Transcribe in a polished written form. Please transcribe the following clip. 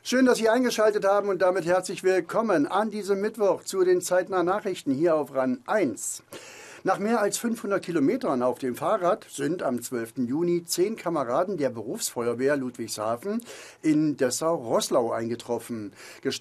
Schön, dass Sie eingeschaltet haben und damit herzlich willkommen an diesem Mittwoch zu den zeitnahen Nachrichten hier auf RAN 1. Nach mehr als 500 Kilometern auf dem Fahrrad sind am 12. Juni 10 Kameraden der Berufsfeuerwehr Ludwigshafen in Dessau-Roßlau eingetroffen.